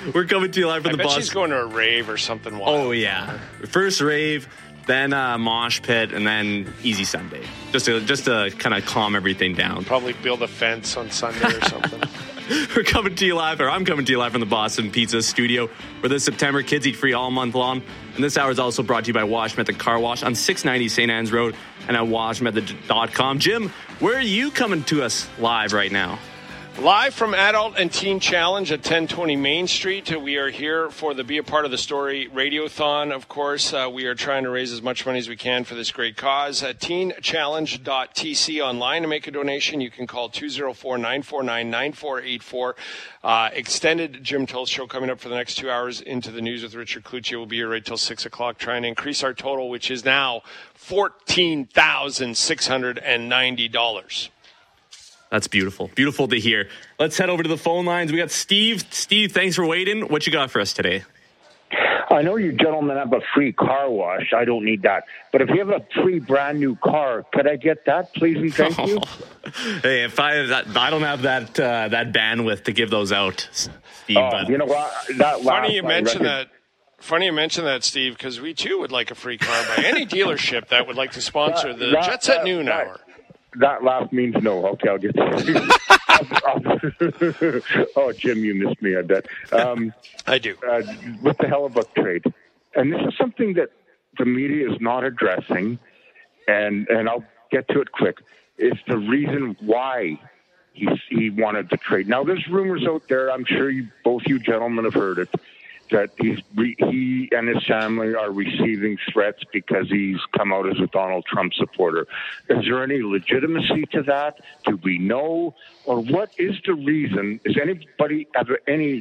We're coming to you live from the Boston. She's going to a rave or something wild. Oh, yeah. First rave, then mosh pit, and then easy Sunday. Just to kind of calm everything down. Probably build a fence on Sunday or something. We're coming to you live, or I'm coming to you live from the Boston Pizza Studio for this September. Kids eat free all month long. And this hour is also brought to you by Wash Method Car Wash on 690 St. Anne's Road and at washmethod.com. Jim, where are you coming to us live right now? Live from Adult and Teen Challenge at 1020 Main Street. We are here for the Be a Part of the Story Radiothon, of course. We are trying to raise as much money as we can for this great cause. At teenchallenge.tc online to make a donation. You can call 204-949-9484. Extended Jim Tills show coming up for the next 2 hours into the news with Richard Cloutier. We'll be here right till 6 o'clock trying to increase our total, which is now $14,690. That's beautiful. Beautiful to hear. Let's head over to the phone lines. We got Steve. Steve, thanks for waiting. What you got for us today? I know you gentlemen have a free car wash. I don't need that. But if you have a free brand new car, could I get that, please and thank you? Hey, if I don't have that bandwidth to give those out, Steve. You know what? Funny you mention that, Steve, because we too would like a free car by any dealership that would like to sponsor the Jet Set Noon Hour. That last means no. Okay, I'll get you. Oh, Jim, you missed me, I bet. I do. With the Hellebuyck trade. And this is something that the media is not addressing, and I'll get to it quick. It's the reason why he wanted the trade. Now, there's rumors out there, I'm sure both you gentlemen have heard it, that he and his family are receiving threats because he's come out as a Donald Trump supporter. Is there any legitimacy to that? Do we know? Or what is the reason? Does anybody have any,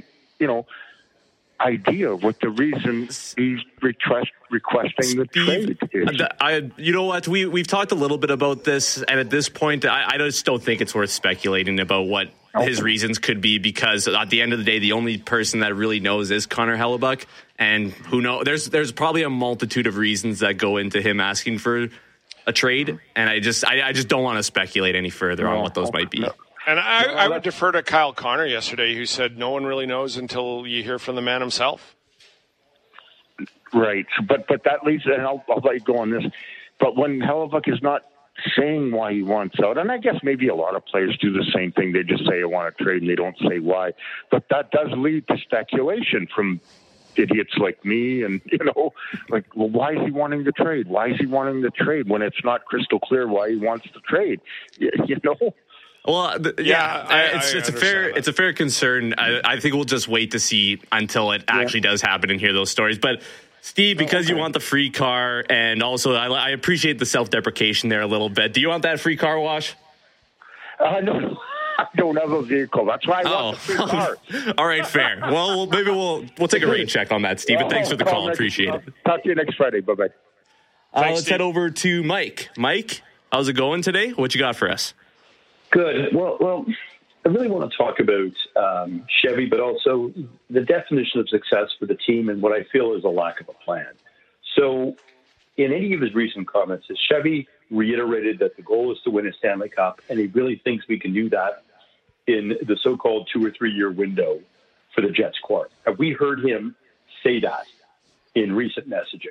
idea of what the reason he's requesting the trade is? You know what? We've talked a little bit about this, and at this point, I just don't think it's worth speculating about what his reasons could be, because at the end of the day, the only person that really knows is Connor Hellebuyck, and who knows? There's probably a multitude of reasons that go into him asking for a trade, and I just don't want to speculate any further on what those might be. No. And I would defer to Kyle Connor yesterday, who said no one really knows until you hear from the man himself. Right, but that leads, and I'll let you go on this. But when Hellebuyck is not saying why he wants out, and I guess maybe a lot of players do the same thing. They just say, I want to trade, and they don't say why. But that does lead to speculation from idiots like me, and, well, why is he wanting the trade? Why is he wanting the trade when it's not crystal clear why he wants the trade? Well, it's a fair concern. I think we'll just wait to see until it actually does happen and hear those stories. But Steve, because you want the free car, and also I appreciate the self-deprecation there a little bit. Do you want that free car wash? No, I don't have a vehicle. That's why I want the free car. All right, fair. Well, maybe we'll take a rain check on that, Steve. But thanks for the call. Appreciate it. Talk to you next Friday. Bye-bye. Let's head over to Mike. Mike, how's it going today? What you got for us? Good. Well, I really want to talk about Chevy, but also the definition of success for the team and what I feel is a lack of a plan. So in any of his recent comments, Chevy reiterated that the goal is to win a Stanley Cup, and he really thinks we can do that in the so-called 2 or 3 year window for the Jets core. Have we heard him say that in recent messaging?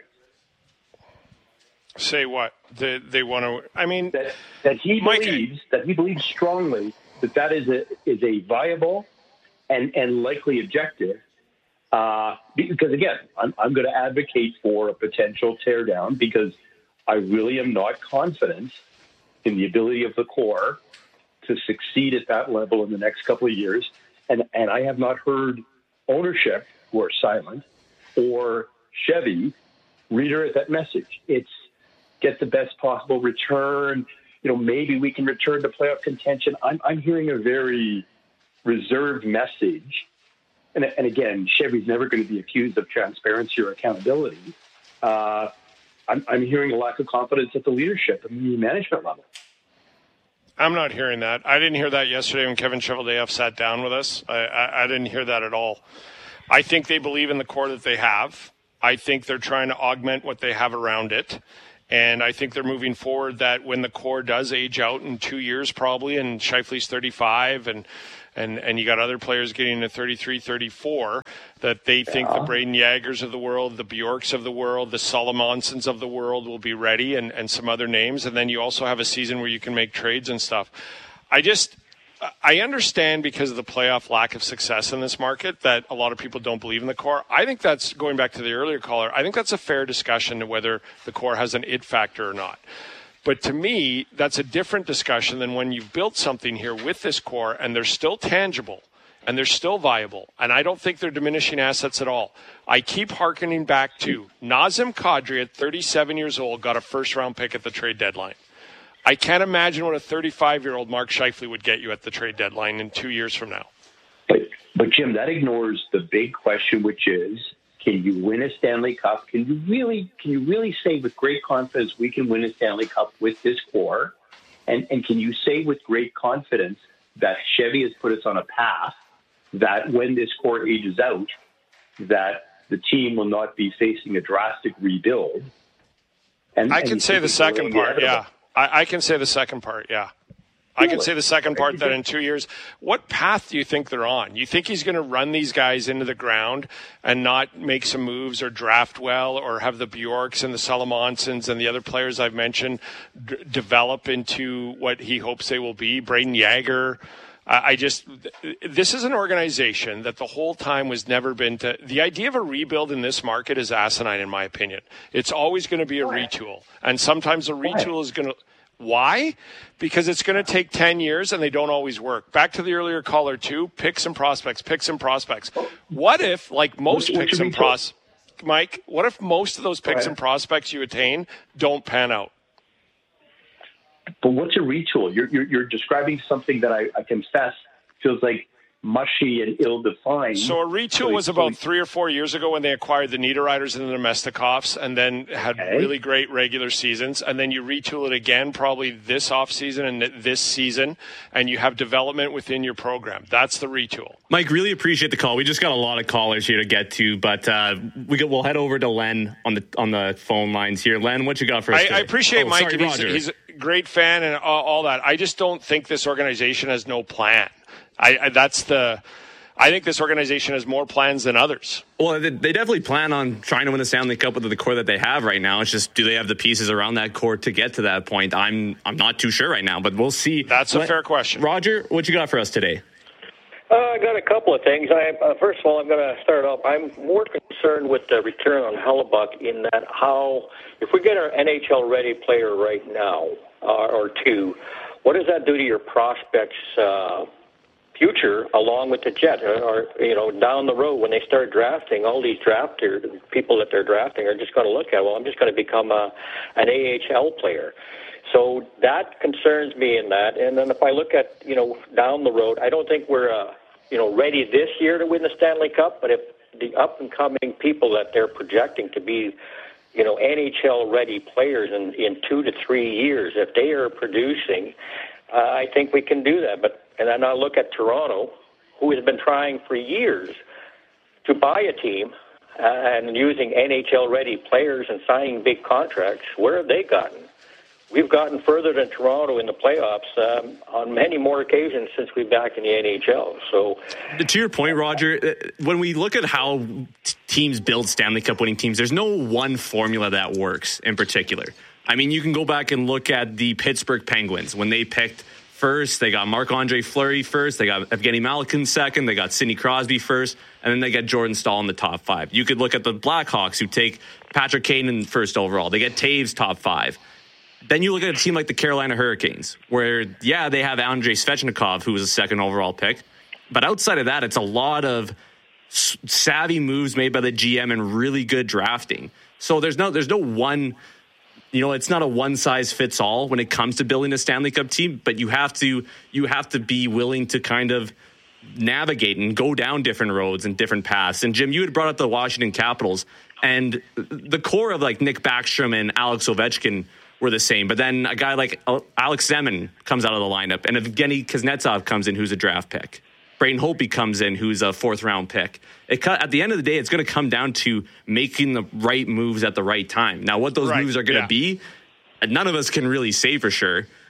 Say what? They want to. I mean, that he believes strongly that is a viable and likely objective. Because again, I'm going to advocate for a potential teardown because I really am not confident in the ability of the core to succeed at that level in the next couple of years. And I have not heard ownership, who are silent, or Chevy reiterate that message. It's get the best possible return. Maybe we can return to playoff contention. I'm hearing a very reserved message. And again, Chevy's never going to be accused of transparency or accountability. I'm hearing a lack of confidence at the leadership and the management level. I'm not hearing that. I didn't hear that yesterday when Kevin Cheveldayoff sat down with us. I didn't hear that at all. I think they believe in the core that they have. I think they're trying to augment what they have around it. And I think they're moving forward that when the core does age out in 2 years probably, and Scheifele's 35 and And you got other players getting to 33, 34 that they think the Braden Yagers of the world, the Bjorks of the world, the Solomonsons of the world will be ready, and some other names. And then you also have a season where you can make trades and stuff. I understand because of the playoff lack of success in this market that a lot of people don't believe in the core. I think that's, going back to the earlier caller, I think that's a fair discussion to whether the core has an it factor or not. But to me, that's a different discussion than when you've built something here with this core and they're still tangible and they're still viable. And I don't think they're diminishing assets at all. I keep hearkening back to Nazem Kadri at 37 years old got a first-round pick at the trade deadline. I can't imagine what a 35-year-old Mark Scheifele would get you at the trade deadline in 2 years from now. But Jim, that ignores the big question, which is, can you win a Stanley Cup? Can you really say with great confidence we can win a Stanley Cup with this core? And can you say with great confidence that Chevy has put us on a path that when this core ages out, that the team will not be facing a drastic rebuild? I can say the second part, yeah. I can say the second part, yeah. I can say the second part that in 2 years, what path do you think they're on? You think he's going to run these guys into the ground and not make some moves or draft well or have the Bjorks and the Solomonsons and the other players I've mentioned develop into what he hopes they will be? Braden Yager. This is an organization that the whole time was never been to. The idea of a rebuild in this market is asinine, in my opinion. It's always going to be a retool. And sometimes a retool is going to. Why? Because it's going to take 10 years and they don't always work. Back to the earlier caller, too, picks and prospects. What if, like most picks and prospects, Mike, what if most of those picks and prospects you attain don't pan out? But what's a retool? You're describing something that I confess feels like mushy and ill-defined. So a retool was about 3 or 4 years ago when they acquired the Niederreiters and the Domestikovs and then had really great regular seasons. And then you retool it again probably this offseason and this season, and you have development within your program. That's the retool. Mike, really appreciate the call. We just got a lot of callers here to get to, but we'll head over to Len on the phone lines here. Len, what you got for us today? I appreciate Mike. Sorry, he's a great fan and all that. I just don't think this organization has no plan. I think this organization has more plans than others. Well, they definitely plan on trying to win the Stanley Cup with the core that they have right now. It's just, do they have the pieces around that core to get to that point? I'm not too sure right now, but we'll see. That's a fair question. Roger, what you got for us today? I got a couple of things. First of all, I'm going to start off. I'm more concerned with the return on Hellebuyck in that if we get our NHL-ready player right now or two, what does that do to your prospects' future along with the Jet, or down the road when they start drafting, all these people that they're drafting are just going to look at, well, I'm just going to become an AHL player. So that concerns me in that. And then if I look at, down the road, I don't think we're, ready this year to win the Stanley Cup, but if the up-and-coming people that they're projecting to be, NHL-ready players in 2 to 3 years, if they are producing, I think we can do that. And then I look at Toronto, who has been trying for years to buy a team and using NHL-ready players and signing big contracts. Where have they gotten? We've gotten further than Toronto in the playoffs on many more occasions since we're back in the NHL. So, to your point, Roger, when we look at how teams build Stanley Cup winning teams, there's no one formula that works in particular. I mean, you can go back and look at the Pittsburgh Penguins. When they picked first, they got Marc-Andre Fleury first, they got Evgeny Malkin second, they got Sidney Crosby first, and then they get Jordan Staal in the top 5. You could look at the Blackhawks, who take Patrick Kane in first overall. They get Taves top 5. Then you look at a team like the Carolina Hurricanes, where, they have Andrei Svechnikov, who was a second overall pick. But outside of that, it's a lot of savvy moves made by the GM and really good drafting. So there's no one, it's not a one-size-fits-all when it comes to building a Stanley Cup team, but you have to be willing to kind of navigate and go down different roads and different paths. And Jim, you had brought up the Washington Capitals, and the core of like Nick Backstrom and Alex Ovechkin were the same. But then a guy like Alex Zeman comes out of the lineup, and Evgeny Kuznetsov comes in, who's a draft pick. Braden Holtby comes in, who's a 4th-round pick. At the end of the day, it's going to come down to making the right moves at the right time. Now, what those moves are going to be, none of us can really say for sure.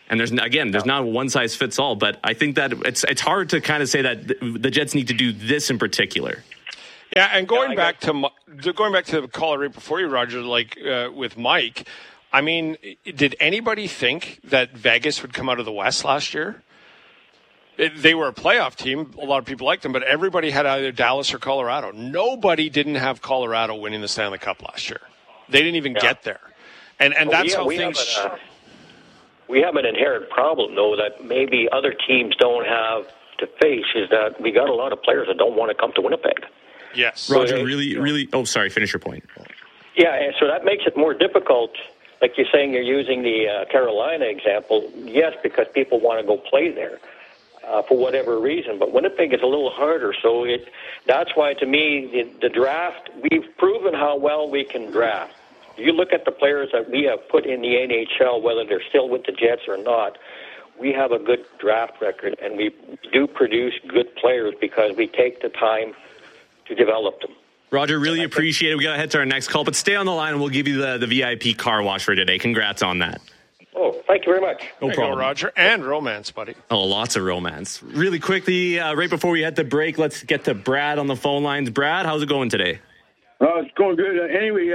And there's not a one size fits all, but I think that it's hard to kind of say that the Jets need to do this in particular. Yeah, and going back to the caller right before you, Roger, with Mike, I mean, did anybody think that Vegas would come out of the West last year? They were a playoff team. A lot of people liked them, but everybody had either Dallas or Colorado. Nobody didn't have Colorado winning the Stanley Cup last year. They didn't even get there. And that's how things... We have an inherent problem, though, that maybe other teams don't have to face, is that we got a lot of players that don't want to come to Winnipeg. Yes. Roger, really... Oh, sorry, finish your point. Yeah, and so that makes it more difficult. Like you're saying, you're using the Carolina example. Yes, because people want to go play there for whatever reason. But Winnipeg is a little harder. So that's why, to me, the draft, we've proven how well we can draft. You look at the players that we have put in the NHL, whether they're still with the Jets or not, we have a good draft record, and we do produce good players because we take the time to develop them. Roger, really appreciate it. We got to head to our next call, but stay on the line and we'll give you the VIP car wash for today. Congrats on that. Oh, thank you very much. No problem. Roger. And romance, buddy. Oh, lots of romance. Really quickly, right before we head to break, let's get to Brad on the phone lines. Brad, how's it going today? It's going good. Anyway,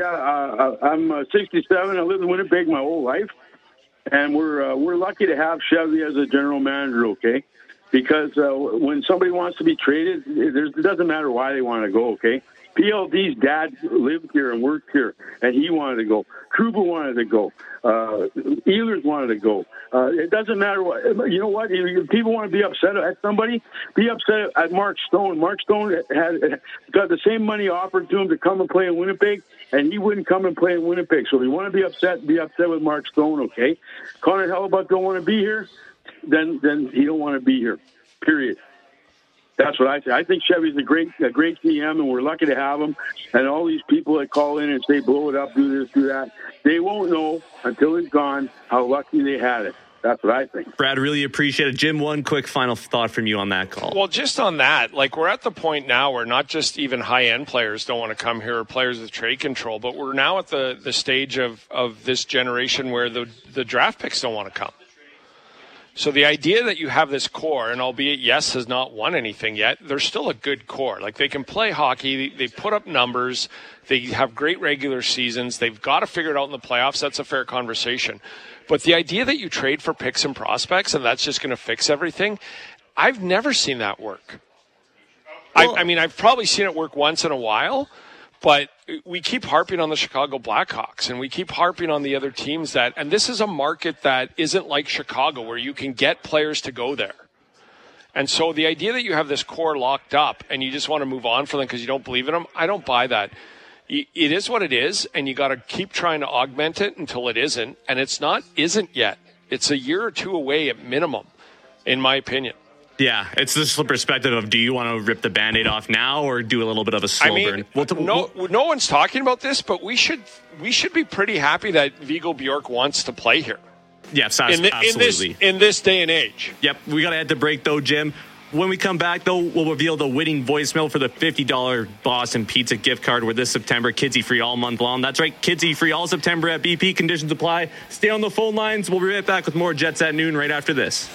I'm 67. I lived in Winnipeg my whole life, and we're lucky to have Chevy as a general manager. Okay, because when somebody wants to be traded, it doesn't matter why they want to go. Okay, PLD's dad lived here and worked here, and he wanted to go. Kruger wanted to go. Ehlers wanted to go. It doesn't matter what. You know what? If people want to be upset at somebody, be upset at Mark Stone. Mark Stone had got the same money offered to him to come and play in Winnipeg, and he wouldn't come and play in Winnipeg. So if you want to be upset with Mark Stone, okay? Connor Hellebuyck don't want to be here, then he don't want to be here, period. That's what I say. I think Chevy's a great GM, and we're lucky to have him. And all these people that call in and say, blow it up, do this, do that, they won't know until he's gone how lucky they had it. That's what I think. Brad, really appreciate it. Jim, one quick final thought from you on that call. Well, just on that, we're at the point now where not just even high-end players don't want to come here or players with trade control, but we're now at the stage of this generation where the draft picks don't want to come. So the idea that you have this core, and albeit yes has not won anything yet, they're still a good core. They can play hockey, they put up numbers, they have great regular seasons, they've got to figure it out in the playoffs. That's a fair conversation. But the idea that you trade for picks and prospects and that's just going to fix everything, I've never seen that work. Well, I mean, I've probably seen it work once in a while, but we keep harping on the Chicago Blackhawks and we keep harping on the other teams and this is a market that isn't like Chicago where you can get players to go there. And so the idea that you have this core locked up and you just want to move on from them because you don't believe in them, I don't buy that. It is what it is, and you got to keep trying to augment it until it isn't, and isn't yet. It's a year or two away at minimum, in my opinion. Yeah, it's this perspective of do you want to rip the Band-Aid off now or do a little bit of a slow burn? No one's talking about this, but we should be pretty happy that Viggo Bjork wants to play here. Yes, absolutely. In this day and age. Yep, we got to head to break, though, Jim. When we come back, though, we'll reveal the winning voicemail for the $50 Boston Pizza gift card where this September, kids eat free all month long. That's right, kids eat free all September at BP. Conditions apply. Stay on the phone lines. We'll be right back with more Jets at Noon right after this.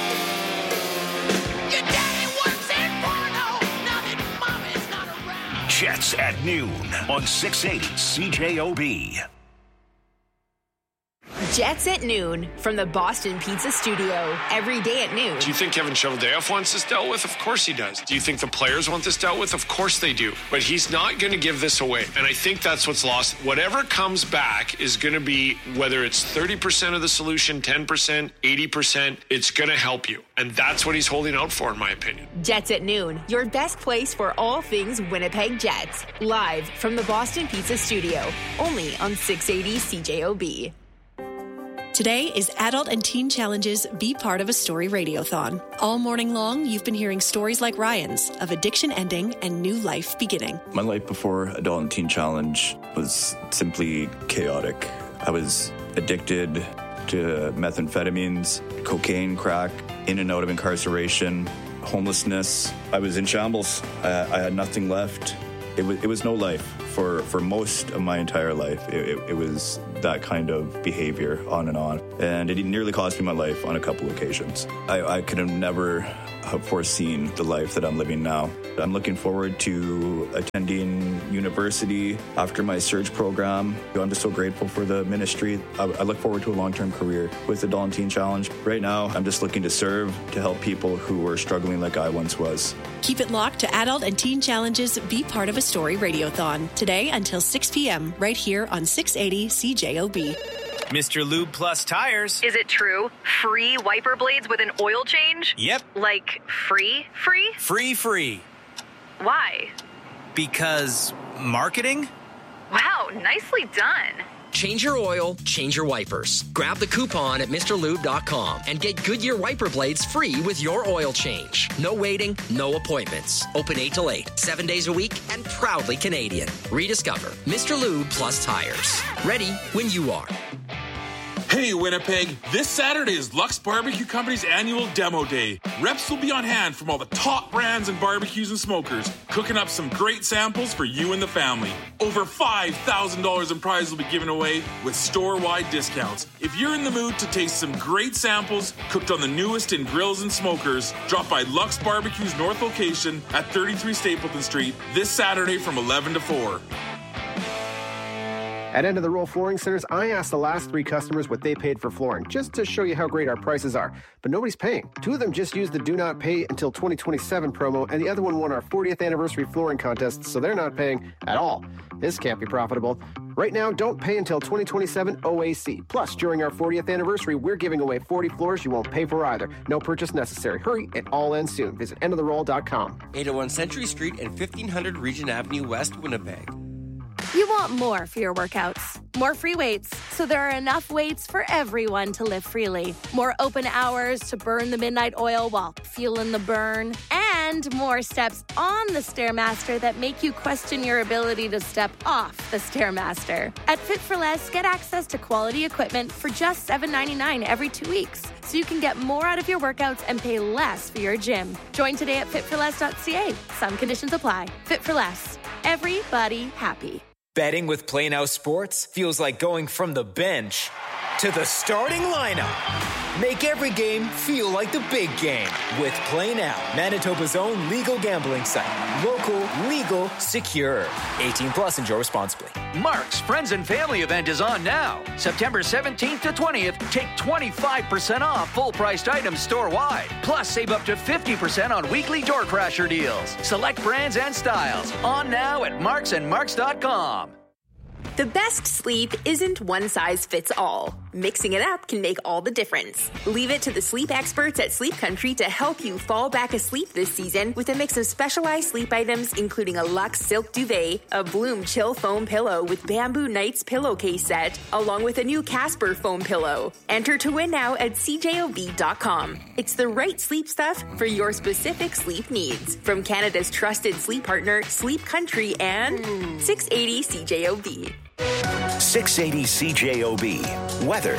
Jets at Noon on 680 CJOB. Jets at Noon from the Boston Pizza Studio. Every day at noon. Do you think Kevin Cheveldayoff wants this dealt with? Of course he does. Do you think the players want this dealt with? Of course they do. But he's not going to give this away. And I think that's what's lost. Whatever comes back is going to be, whether it's 30% of the solution, 10%, 80%, it's going to help you. And that's what he's holding out for, in my opinion. Jets at Noon, your best place for all things Winnipeg Jets. Live from the Boston Pizza Studio. Only on 680 CJOB. Today is Adult and Teen Challenge's Be Part of a Story Radiothon. All morning long, you've been hearing stories like Ryan's of addiction ending and new life beginning. My life before Adult and Teen Challenge was simply chaotic. I was addicted to methamphetamines, cocaine, crack, in and out of incarceration, homelessness. I was in shambles. I had nothing left. it was no life for most of my entire life. It was that kind of behavior on and on. And it nearly cost me my life on a couple occasions. I could have never have foreseen the life that I'm living now. I'm looking forward to attending university after my Surge program. I'm just so grateful for the ministry. I look forward to a long-term career with the Adult and Teen Challenge. Right now, I'm just looking to serve, to help people who are struggling like I once was. Keep it locked to Adult and Teen Challenge's Be Part of a Story Radiothon today until 6 p.m. right here on 680 CJOB. Mr. Lube Plus tires. Is it true? Free wiper blades with an oil change? Yep. Like free? Free. Why? Because marketing? Wow, nicely done. Change your oil, change your wipers. Grab the coupon at MrLube.com and get Goodyear wiper blades free with your oil change. No waiting, no appointments. Open 8 till 8, 7 days a week, and proudly Canadian. Rediscover Mr. Lube Plus tires. Ready when you are. Hey, Winnipeg, this Saturday is Lux Barbecue Company's annual Demo Day. Reps will be on hand from all the top brands and barbecues and smokers, cooking up some great samples for you and the family. Over $5,000 in prizes will be given away with store-wide discounts. If you're in the mood to taste some great samples cooked on the newest in grills and smokers, drop by Lux Barbecue's North location at 33 Stapleton Street this Saturday from 11 to 4. At End of the Roll Flooring Centers, I asked the last 3 customers what they paid for flooring, just to show you how great our prices are. But nobody's paying. 2 of them just used the Do Not Pay Until 2027 promo, and the other one won our 40th anniversary flooring contest, so they're not paying at all. This can't be profitable. Right now, don't pay until 2027 OAC. Plus, during our 40th anniversary, we're giving away 40 floors you won't pay for either. No purchase necessary. Hurry, it all ends soon. Visit endoftheroll.com. 801 Century Street and 1500 Regent Avenue West, Winnipeg. You want more for your workouts, more free weights, so there are enough weights for everyone to live freely. More open hours to burn the midnight oil while feeling the burn, and more steps on the Stairmaster that make you question your ability to step off the Stairmaster. At Fit for Less, get access to quality equipment for just $7.99 every 2 weeks, so you can get more out of your workouts and pay less for your gym. Join today at fitforless.ca. Some conditions apply. Fit for Less. Everybody happy. Betting with Play Now Sports feels like going from the bench to the starting lineup. Make every game feel like the big game with Play Now, Manitoba's own legal gambling site. Local, legal, secure. 18 plus, enjoy responsibly. Mark's Friends and Family event is on now. September 17th to 20th, take 25% off full-priced items store-wide. Plus, save up to 50% on weekly door crasher deals. Select brands and styles. On now at marksandmarks.com. The best sleep isn't one size fits all. Mixing it up can make all the difference. Leave it to the sleep experts at Sleep Country to help you fall back asleep this season with a mix of specialized sleep items, including a Luxe Silk Duvet, a Bloom Chill Foam Pillow with Bamboo Nights pillowcase set, along with a new Casper foam pillow. Enter to win now at CJOB.com. It's the right sleep stuff for your specific sleep needs. From Canada's trusted sleep partner, Sleep Country and 680 CJOB. 680 CJOB. Weather.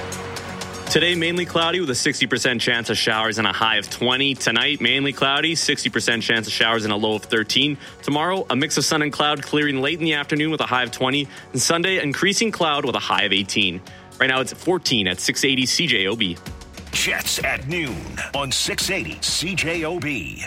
Today, mainly cloudy with a 60% chance of showers and a high of 20. Tonight, mainly cloudy, 60% chance of showers and a low of 13. Tomorrow, a mix of sun and cloud clearing late in the afternoon with a high of 20. And Sunday, increasing cloud with a high of 18. Right now, it's 14 at 680 CJOB. Jets at noon on 680 CJOB.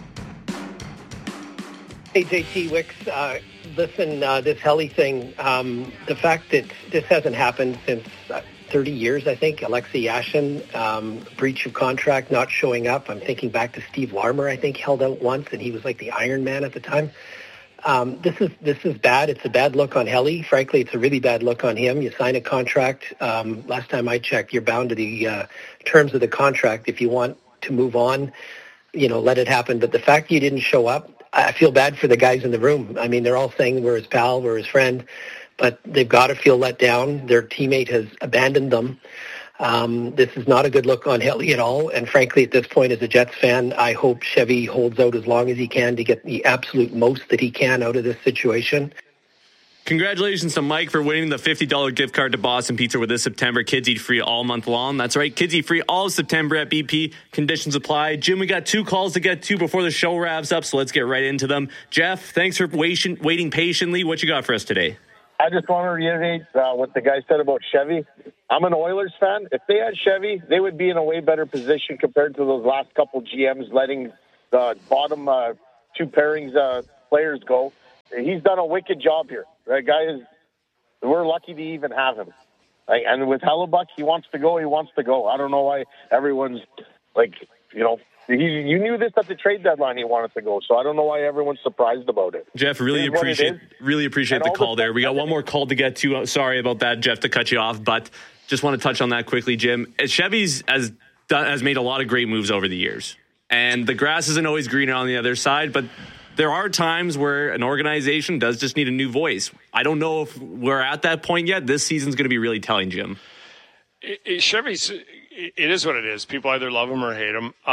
Hey, JT Wicks. Listen, this Helly thing, the fact that this hasn't happened since 30 years, I think. Alexei Yashin, breach of contract, not showing up. I'm thinking back to Steve Larmer, I think, held out once, and he was like the Iron Man at the time. This is bad. It's a bad look on Helly. Frankly, it's a really bad look on him. You sign a contract. Last time I checked, you're bound to the terms of the contract. If you want to move on, let it happen. But the fact that you didn't show up, I feel bad for the guys in the room. I mean, they're all saying we're his pal, we're his friend, but they've got to feel let down. Their teammate has abandoned them. This is not a good look on Helly at all. And frankly, at this point, as a Jets fan, I hope Chevy holds out as long as he can to get the absolute most that he can out of this situation. Congratulations to Mike for winning the $50 gift card to Boston Pizza with this September. Kids eat free all month long. That's right. Kids eat free all of September at BP. Conditions apply. Jim, we got 2 calls to get to before the show wraps up, so let's get right into them. Jeff, thanks for waiting patiently. What you got for us today? I just want to reiterate what the guy said about Chevy. I'm an Oilers fan. If they had Chevy, they would be in a way better position compared to those last couple GMs letting the bottom 2 pairings players go. He's done a wicked job here. That guy we're lucky to even have him. And with Hellebuyck, he wants to go. I don't know why everyone's you knew this at the trade deadline he wanted to go. So I don't know why everyone's surprised about it. Jeff, really appreciate the call there. We got one more call to get to. Sorry about that, Jeff, to cut you off, but just want to touch on that quickly, Jim. Chevy's has made a lot of great moves over the years. And the grass isn't always greener on the other side, but there are times where an organization does just need a new voice. I don't know if we're at that point yet. This season's going to be really telling, Jim. Chevy's, it is what it is. People either love him or hate him.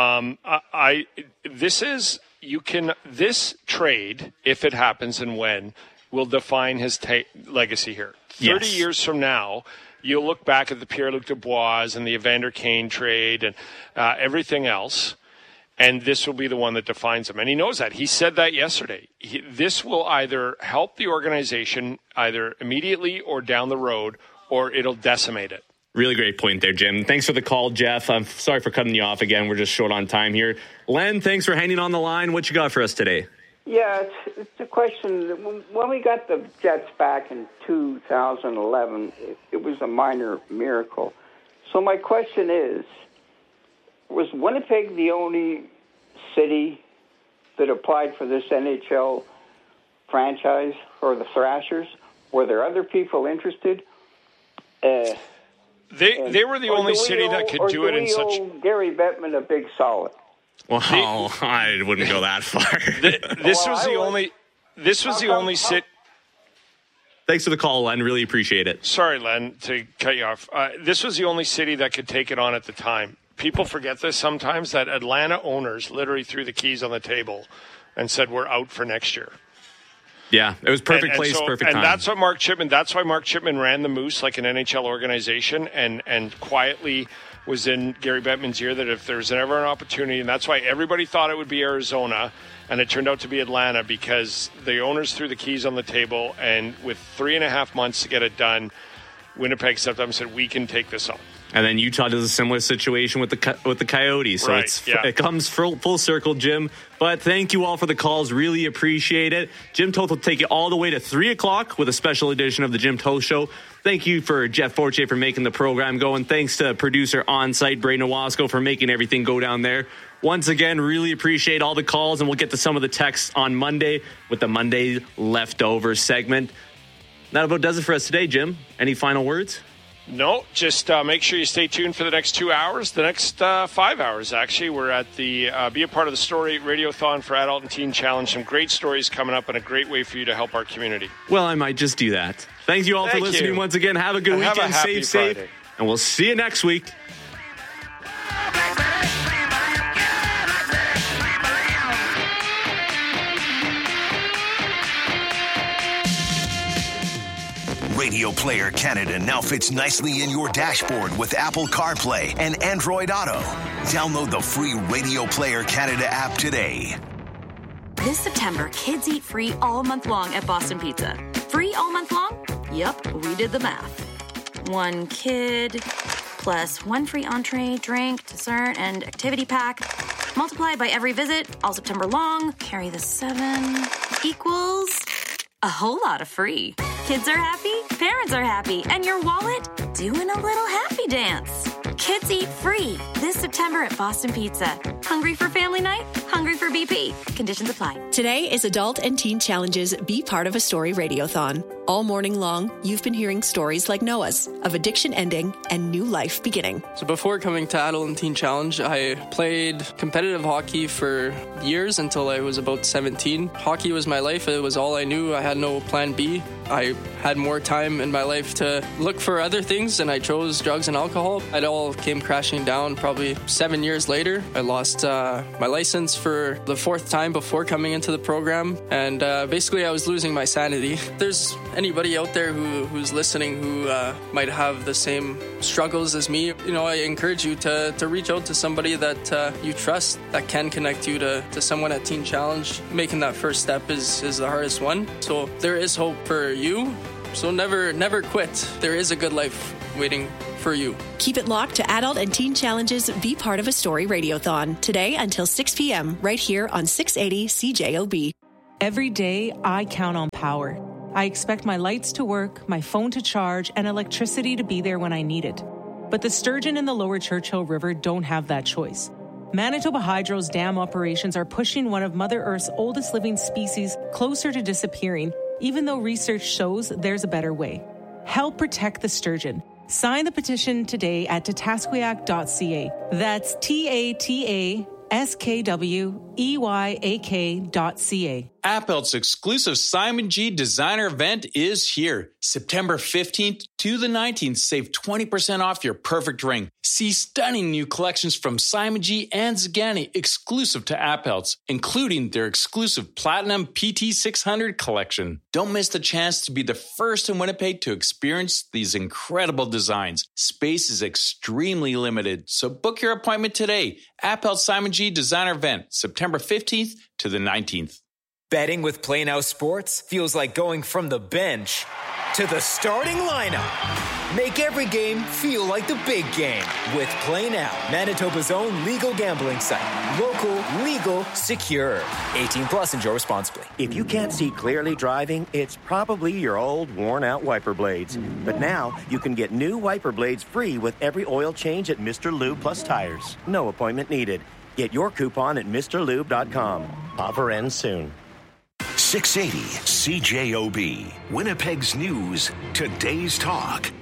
This trade, if it happens and when, will define his legacy here. 30 years from now, you'll look back at the Pierre-Luc Dubois and the Evander Kane trade and everything else. And this will be the one that defines him. And he knows that. He said that yesterday. This will either help the organization either immediately or down the road, or it'll decimate it. Really great point there, Jim. Thanks for the call, Jeff. I'm sorry for cutting you off again. We're just short on time here. Len, thanks for hanging on the line. What you got for us today? Yeah, it's a question. When we got the Jets back in 2011, it was a minor miracle. So my question is, was Winnipeg the only city that applied for this NHL franchise for the Thrashers? Were there other people interested? They were the only city that could do it in such. Gary Bettman a big solid. Well, I wouldn't go that far. This was the only city. Thanks for the call, Len. Really appreciate it. Sorry, Len, to cut you off. This was the only city that could take it on at the time. People forget this sometimes, that Atlanta owners literally threw the keys on the table and said, we're out for next year. Yeah, it was perfect place, perfect time. And that's why Mark Chipman ran the Moose like an NHL organization and quietly was in Gary Bettman's ear that if there's ever an opportunity, and that's why everybody thought it would be Arizona, and it turned out to be Atlanta because the owners threw the keys on the table, and with 3.5 months to get it done, Winnipeg stepped up and said, we can take this on. And then Utah does a similar situation with the Coyotes. So it comes full circle, Jim. But thank you all for the calls. Really appreciate it. Jim Toth will take you all the way to 3 o'clock with a special edition of the Jim Toth Show. Thank you for Jeff Fortier for making the program go. And thanks to producer on-site Braden Owasco for making everything go down there. Once again, really appreciate all the calls. And we'll get to some of the texts on Monday with the Monday Leftover segment. That about does it for us today, Jim. Any final words? No, just make sure you stay tuned for the next 2 hours. The next 5 hours, actually. We're at the Be a Part of the Story Radiothon for Adult and Teen Challenge. Some great stories coming up and a great way for you to help our community. Well, I might just do that. Thank you all for listening once again. Have a good weekend. Stay safe. And we'll see you next week. Radio Player Canada now fits nicely in your dashboard with Apple CarPlay and Android Auto. Download the free Radio Player Canada app today. This September, kids eat free all month long at Boston Pizza. Free all month long? Yep, we did the math. 1 kid plus 1 free entree, drink, dessert, and activity pack. Multiply by every visit, all September long. Carry the 7 equals a whole lot of free. Kids are happy, parents are happy, and your wallet doing a little happy dance. Kids eat free this September at Boston Pizza. Hungry for family night? Hungry for BP. Conditions apply. Today is Adult and Teen Challenge's Be Part of a Story Radiothon. All morning long, you've been hearing stories like Noah's of addiction ending and new life beginning. So before coming to Adult and Teen Challenge, I played competitive hockey for years until I was about 17. Hockey was my life. It was all I knew. I had no plan B. I had more time in my life to look for other things, and I chose drugs and alcohol. It all came crashing down probably 7 years later. I lost my license for the 4th time before coming into the program, and basically I was losing my sanity. If there's anybody out there who's listening who might have the same struggles as me, I encourage you to reach out to somebody that you trust that can connect you to someone at Teen Challenge. Making that first step is the hardest one. So there is hope for you. So never quit. There is a good life waiting for you. Keep it locked to Adult and Teen Challenge's Be Part of a Story Radiothon today until 6 p.m. right here on 680 CJOB. Every day, I count on power. I expect my lights to work, my phone to charge, and electricity to be there when I need it. But the sturgeon in the lower Churchill River don't have that choice. Manitoba Hydro's dam operations are pushing one of Mother Earth's oldest living species closer to disappearing, even though research shows there's a better way. Help protect the sturgeon. Sign the petition today at tatasquiac.ca. That's TATASKWEYAK.ca. Appelt's exclusive Simon G designer event is here. September 15th to the 19th. Save 20% off your perfect ring. See stunning new collections from Simon G and Zagani exclusive to Appelt's, including their exclusive Platinum PT600 collection. Don't miss the chance to be the first in Winnipeg to experience these incredible designs. Space is extremely limited, so book your appointment today. Appelt Simon G designer event, September 15th to the 19th. Betting with Play Now Sports feels like going from the bench to the starting lineup. Make every game feel like the big game with Play Now, Manitoba's own legal gambling site. Local, legal, secure. 18 plus, enjoy responsibly. If you can't see clearly driving, it's probably your old, worn-out wiper blades. But now you can get new wiper blades free with every oil change at Mr. Lube Plus Tires. No appointment needed. Get your coupon at MrLube.com. Offer ends soon. 680 CJOB, Winnipeg's news, today's talk.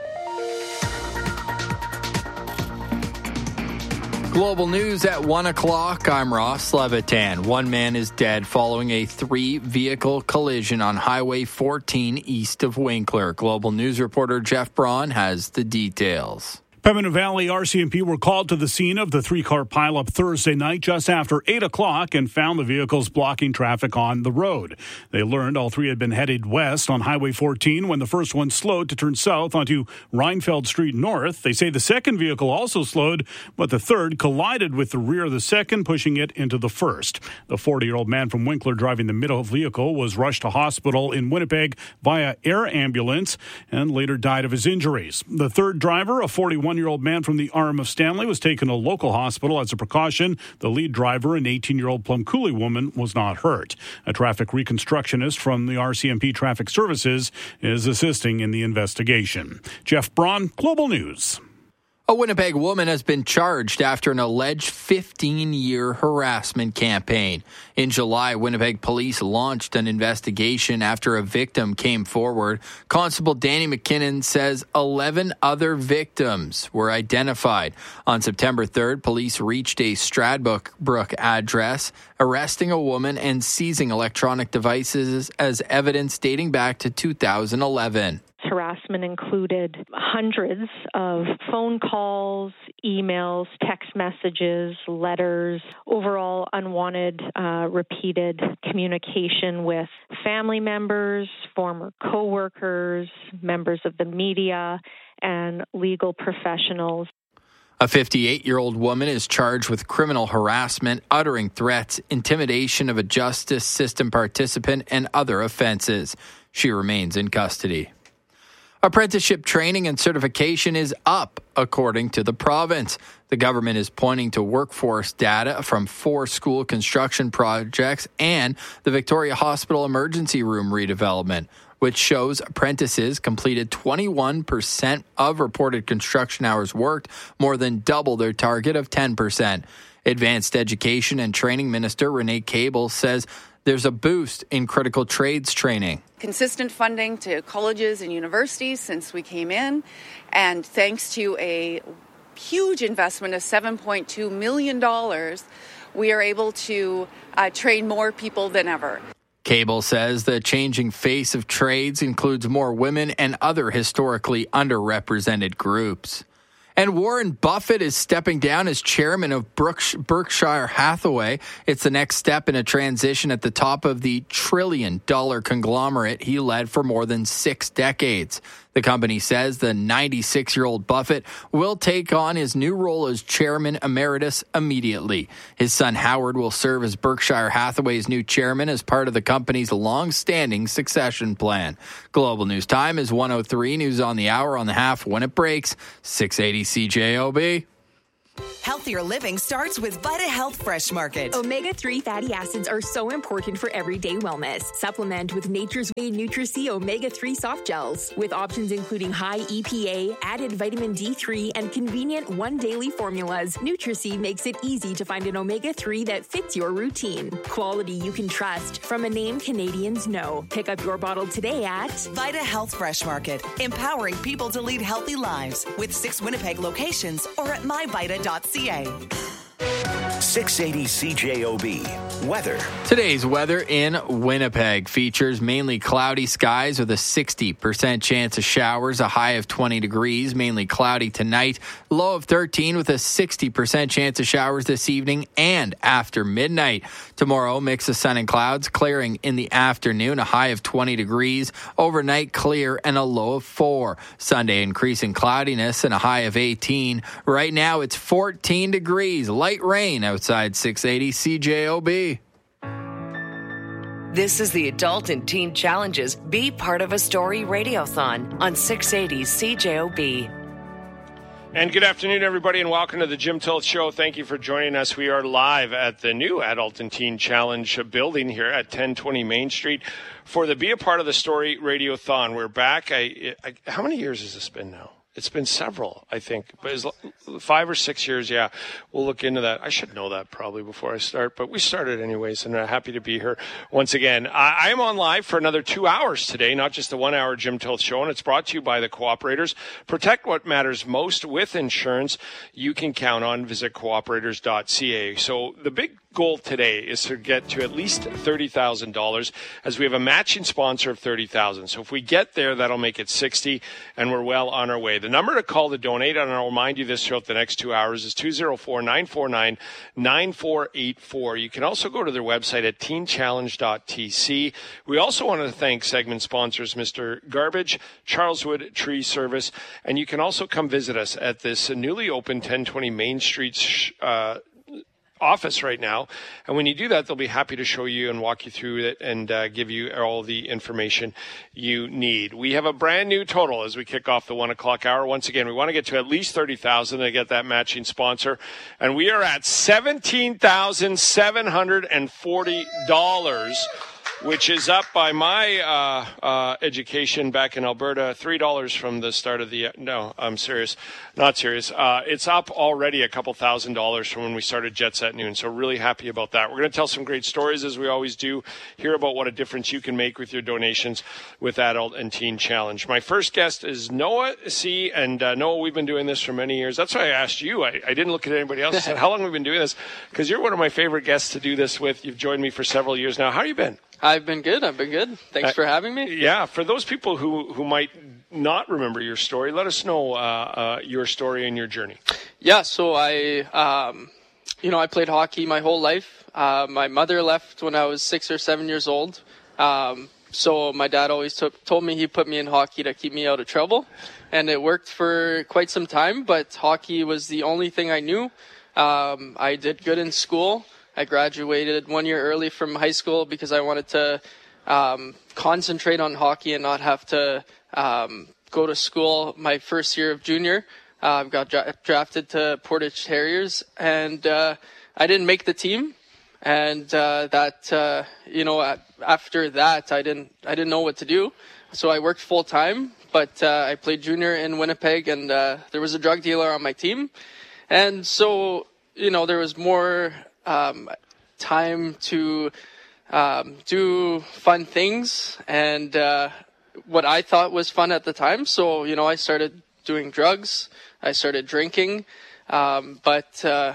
Global news at 1 o'clock. I'm Ross Levitan. One man is dead following a 3-vehicle collision on Highway 14 east of Winkler. Global news reporter Jeff Braun has the details. Pembina Valley RCMP were called to the scene of the 3-car pileup Thursday night just after 8 o'clock and found the vehicles blocking traffic on the road. They learned all 3 had been headed west on Highway 14 when the first one slowed to turn south onto Reinfeld Street North. They say the second vehicle also slowed, but the third collided with the rear of the second, pushing it into the first. The 40-year-old man from Winkler driving the middle vehicle was rushed to hospital in Winnipeg via air ambulance and later died of his injuries. The third driver, a 41-year-old man from the Arm of Stanley, was taken to a local hospital as a precaution. The lead driver, an 18-year-old Plum Coulee woman, was not hurt. A traffic reconstructionist from the RCMP Traffic Services is assisting in the investigation. Jeff Braun, Global News. A Winnipeg woman has been charged after an alleged 15-year harassment campaign. In July, Winnipeg police launched an investigation after a victim came forward. Constable Danny McKinnon says 11 other victims were identified. On September 3rd, police reached a Stradbrook address, arresting a woman and seizing electronic devices as evidence dating back to 2011. Harassment included hundreds of phone calls, emails, text messages, letters, overall unwanted, repeated communication with family members, former co-workers, members of the media, and legal professionals. A 58-year-old woman is charged with criminal harassment, uttering threats, intimidation of a justice system participant, and other offenses. She remains in custody. Apprenticeship training and certification is up, according to the province. The government is pointing to workforce data from 4 school construction projects and the Victoria Hospital emergency room redevelopment, which shows apprentices completed 21% of reported construction hours worked, more than double their target of 10%. Advanced Education and Training Minister Renee Cable says there's a boost in critical trades training. Consistent funding to colleges and universities since we came in, and thanks to a huge investment of $7.2 million, we are able to train more people than ever. Cable says the changing face of trades includes more women and other historically underrepresented groups. And Warren Buffett is stepping down as chairman of Berkshire Hathaway. It's the next step in a transition at the top of the trillion-dollar conglomerate he led for more than 6 decades. The company says the 96-year-old Buffett will take on his new role as chairman emeritus immediately. His son Howard will serve as Berkshire Hathaway's new chairman as part of the company's long-standing succession plan. Global News Time is 1:03. News on the hour on the half when it breaks. 680 CJOB. Healthier living starts with Vita Health Fresh Market. Omega-3 fatty acids are so important for everyday wellness. Supplement with Nature's Way Nutri-C Omega-3 soft gels. With options including high EPA, added vitamin D3, and convenient one daily formulas, Nutri-C makes it easy to find an omega-3 that fits your routine. Quality you can trust from a name Canadians know. Pick up your bottle today at Vita Health Fresh Market. Empowering people to lead healthy lives with 6 Winnipeg locations or at myvita.ca. 680 CJOB. Weather. Today's weather in Winnipeg features mainly cloudy skies with a 60% chance of showers, a high of 20 degrees, mainly cloudy tonight, low of 13 with a 60% chance of showers this evening and after midnight. Tomorrow, mix of sun and clouds, clearing in the afternoon, a high of 20 degrees, overnight clear and a low of 4. Sunday, increasing cloudiness and a high of 18. Right now, it's 14 degrees, light rain outside 680 CJOB. This is the Adult and Teen Challenges Be Part of a Story Radiothon on 680 CJOB. And good afternoon, everybody, and welcome to the Jim Tilt Show. Thank you for joining us. We are live at the new Adult and Teen Challenge building here at 1020 Main Street for the Be a Part of the Story Radiothon. We're back. How many years has this been now? It's been several, I think, but it's 5 or 6 years. Yeah, we'll look into that. I should know that probably before I start, but we started anyways, and I'm happy to be here once again. I am on live for another 2 hours today, not just a 1 hour Jim Tilt Show, and it's brought to you by the Cooperators. Protect what matters most with insurance you can count on. Visit cooperators.ca. So the big goal today is to get to at least $30,000 as we have a matching sponsor of $30,000. So if we get there, that'll make it 60, and we're well on our way. The number to call to donate, and I'll remind you this throughout the next 2 hours, is 204-949-9484. You can also go to their website at teenchallenge.tc. We also want to thank segment sponsors, Mr. Garbage, Charleswood Tree Service, and you can also come visit us at this newly opened 1020 Main Street office right now, and when you do that, they'll be happy to show you and walk you through it and give you all the information you need. We have a brand new total as we kick off the 1 o'clock hour. Once again, we want to get to at least $30,000 to get that matching sponsor, and we are at $17,740, which is up by my education back in Alberta, $3 from the start of the no, I'm serious, not serious. It's up already a couple $1,000s from when we started Jet Set Noon, so really happy about that. We're going to tell some great stories as we always do, hear about what a difference you can make with your donations with Adult and Teen Challenge. My first guest is Noah C. And Noah, we've been doing this for many years. That's why I asked you. I didn't look at anybody else. I said, how long have we been doing this? Because you're one of my favorite guests to do this with. You've joined me for several years now. How have you been? I've been good. Thanks for having me. Yeah, for those people who might not remember your story, let us know your story and your journey. Yeah, so I played hockey my whole life. My mother left when I was 6 or 7 years old. So my dad always told me he put me in hockey to keep me out of trouble. And it worked for quite some time, but hockey was the only thing I knew. I did good in school. I graduated 1 year early from high school because I wanted to concentrate on hockey and not have to go to school my first year of junior. I got drafted to Portage Harriers, and I didn't make the team. And after that, I didn't know what to do. So I worked full time, but I played junior in Winnipeg, and there was a drug dealer on my team. And so, there was more time to do fun things and what I thought was fun at the time. So, I started doing drugs. I started drinking. I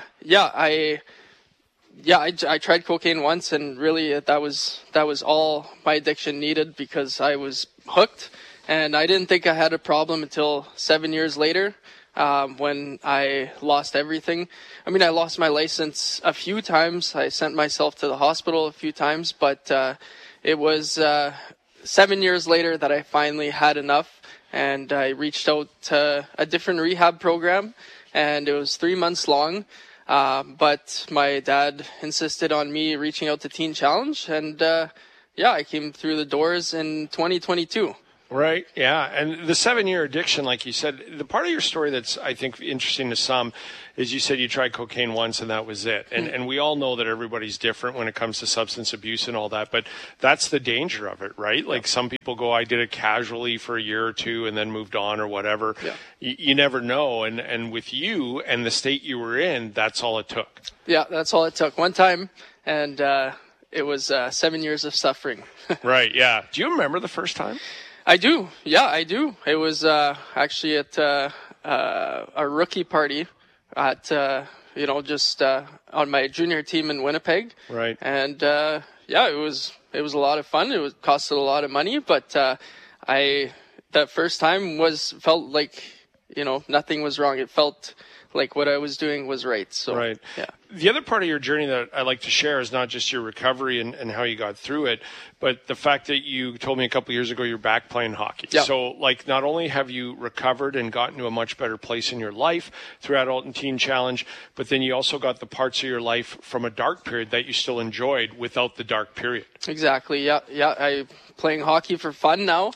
tried cocaine once, and really that was all my addiction needed because I was hooked. And I didn't think I had a problem until 7 years later when I lost everything. I mean, I lost my license a few times. I sent myself to the hospital a few times, but it was 7 years later that I finally had enough, and I reached out to a different rehab program, and it was 3 months long. But my dad insisted on me reaching out to Teen Challenge, and I came through the doors in 2022. Right, yeah. And the 7-year addiction, like you said, the part of your story that's, I think, interesting to some is you said you tried cocaine once and that was it. And we all know that everybody's different when it comes to substance abuse and all that, but that's the danger of it, right? Like some people go, I did it casually for a year or two and then moved on or whatever. Yeah. You never know. And with you and the state you were in, that's all it took. Yeah, that's all it took. One time, and it was 7 years of suffering. Right, yeah. Do you remember the first time? I do. Yeah, I do. It was actually at a rookie party at, just on my junior team in Winnipeg. Right. And, it was a lot of fun. It costed a lot of money, but that first time felt like, nothing was wrong. It felt like what I was doing was right. So, right. Yeah. The other part of your journey that I like to share is not just your recovery and how you got through it, but the fact that you told me a couple of years ago you're back playing hockey. Yeah. So, not only have you recovered and gotten to a much better place in your life through Adult and Teen Challenge, but then you also got the parts of your life from a dark period that you still enjoyed without the dark period. Exactly. Yeah. I'm playing hockey for fun now.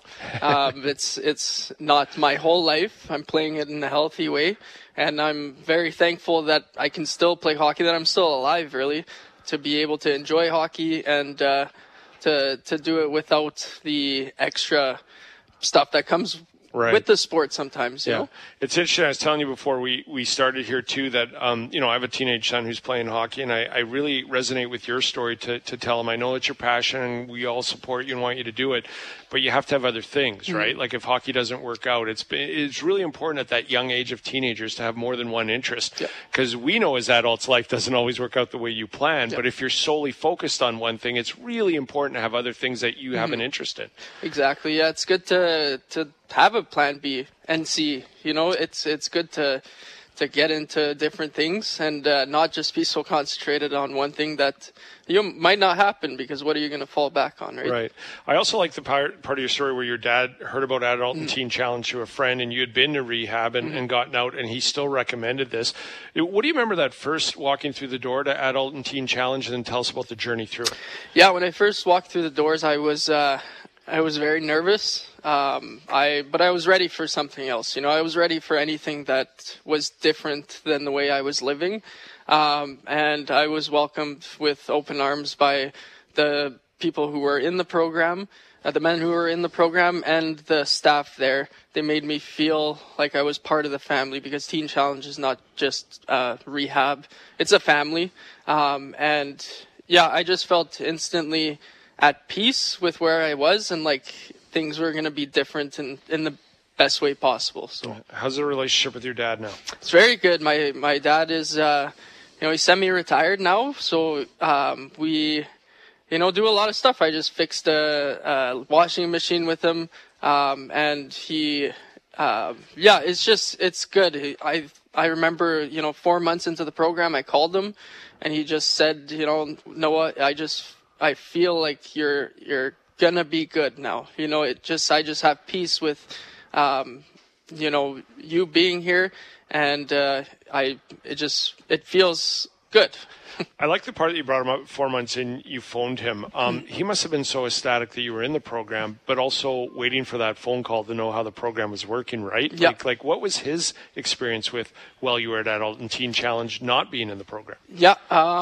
It's not my whole life. I'm playing it in a healthy way. And I'm very thankful that I can still play hockey, that I'm still alive, really, to be able to enjoy hockey and to do it without the extra stuff that comes with the sport sometimes, you know? It's interesting. I was telling you before we started here, too, that, I have a teenage son who's playing hockey, and I really resonate with your story to tell him, I know it's your passion, and we all support you and want you to do it, but you have to have other things, right? Like if hockey doesn't work out, it's really important at that young age of teenagers to have more than one interest, because we know as adults life doesn't always work out the way you plan, but if you're solely focused on one thing, it's really important to have other things that you have an interest in. Exactly. Yeah, it's good to have a plan B and C. It's good to get into different things and not just be so concentrated on one thing that might not happen, because what are you going to fall back on, right? Right. I also like the part of your story where your dad heard about Adult and Teen Challenge through a friend, and you had been to rehab and gotten out, and he still recommended this. What do you remember that first walking through the door to Adult and Teen Challenge, and then tell us about the journey through it? Yeah, when I first walked through the doors, I was very nervous. But I was ready for something else. I was ready for anything that was different than the way I was living. And I was welcomed with open arms by the people who were in the program, the men who were in the program, and the staff there. They made me feel like I was part of the family, because Teen Challenge is not just rehab. It's a family. I just felt instantly at peace with where I was, and things were going to be different in the best way possible. So, how's the relationship with your dad now? It's very good. My dad is, he's semi-retired now, so we, do a lot of stuff. I just fixed a washing machine with him, and he, it's good. I remember, 4 months into the program, I called him, and he just said, Noah, I feel like you're gonna be good now. I just have peace with, you being here, and it feels good. I like the part that you brought him up 4 months in, you phoned him. He must have been so ecstatic that you were in the program, but also waiting for that phone call to know how the program was working, right? Yeah. Like what was his experience with, while you were at Adult and Teen Challenge, not being in the program? Yeah,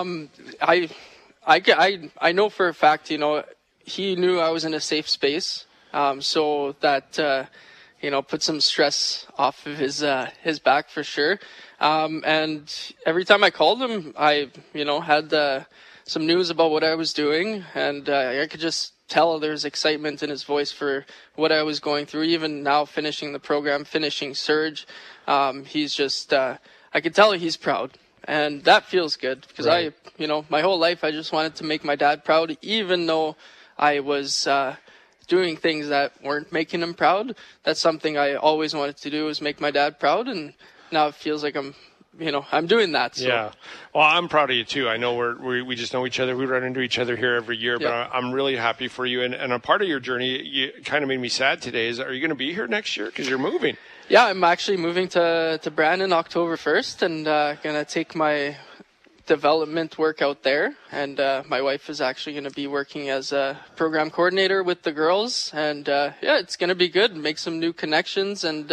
I know for a fact, he knew I was in a safe space, so that, put some stress off of his back for sure. And every time I called him, I, had some news about what I was doing, and I could just tell there's excitement in his voice for what I was going through. Even now, finishing the program, finishing Surge, he's just, I could tell he's proud. And that feels good, because right. My whole life I just wanted to make my dad proud, even though I was doing things that weren't making him proud. That's something I always wanted to do, is make my dad proud, and now it feels like I'm doing that. So. Yeah. Well, I'm proud of you too. I know we just know each other. We run into each other here every year, but I'm really happy for you. And a part of your journey, you kind of made me sad today. Are you going to be here next year? Because you're moving. Yeah, I'm actually moving to Brandon October 1st and going to take my development work out there. And my wife is actually going to be working as a program coordinator with the girls. And it's going to be good. Make some new connections and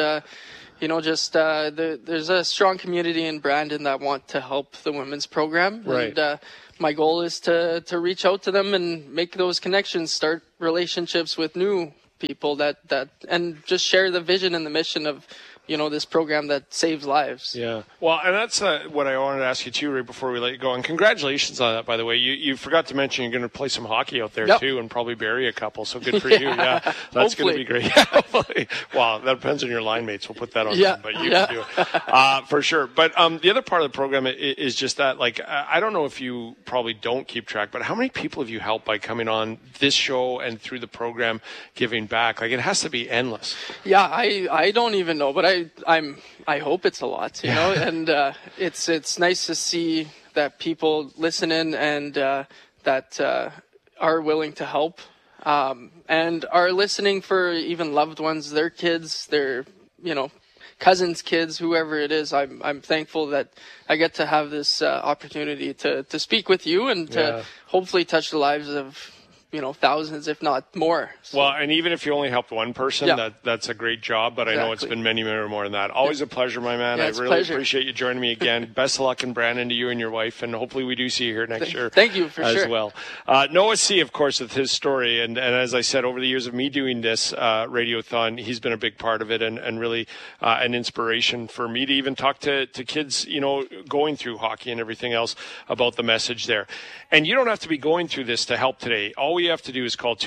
there's a strong community in Brandon that want to help the women's program. Right. And my goal is to reach out to them and make those connections, start relationships with new people and just share the vision and the mission of this program that saves lives. Yeah. Well, and that's what I wanted to ask you too right before we let you go. And congratulations on that, by the way. You forgot to mention you're going to play some hockey out there too and probably bury a couple. So good for you. Yeah. That's going to be great. Well, that depends on your line mates. We'll put that on them, but you can do it for sure. But the other part of the program is just that, like, I don't know if you probably don't keep track, but how many people have you helped by coming on this show and through the program giving back? Like, it has to be endless. Yeah, I don't even know, but I hope it's a lot, know, and it's nice to see that people listen in and that are willing to help and are listening for even loved ones, their kids, their cousins' kids, whoever it is. I'm thankful that I get to have this opportunity to speak with you and to hopefully touch the lives of thousands, if not more. So. Well, and even if you only helped one person, that's a great job, but exactly. I know it's been many, many more than that. Always a pleasure, my man. I really appreciate you joining me again. Best of luck in Brandon to you and your wife, and hopefully we do see you here next year. Thank you, for as well. Noah C., of course, with his story, and as I said, over the years of me doing this Radiothon, he's been a big part of it and really an inspiration for me to even talk to kids, going through hockey and everything else about the message there. And you don't have to be going through this to help today. All you have to do is call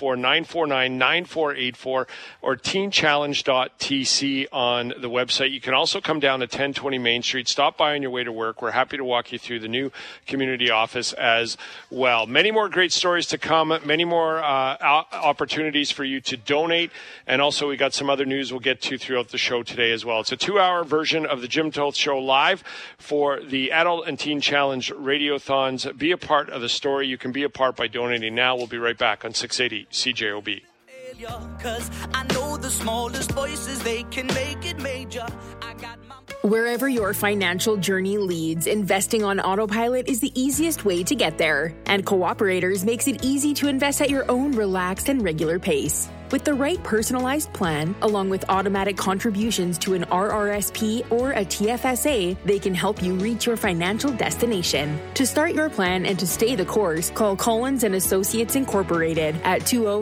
204-949-9484 or teenchallenge.tc on the website. You can also come down to 1020 Main Street. Stop by on your way to work. We're happy to walk you through the new community office as well. Many more great stories to come. Many more opportunities for you to donate. And also we got some other news we'll get to throughout the show today as well. It's a 2-hour version of the Jim Toth Show live for the Adult and Teen Challenge Radiothons. Be a part of the story. You can be a part by donating now. We'll be right back on 680 CJOB. 'Cause I know the smallest voices, they can make it major. Wherever your financial journey leads, investing on autopilot is the easiest way to get there. And Cooperators makes it easy to invest at your own relaxed and regular pace. With the right personalized plan, along with automatic contributions to an RRSP or a TFSA, they can help you reach your financial destination. To start your plan and to stay the course, call Collins & Associates Incorporated at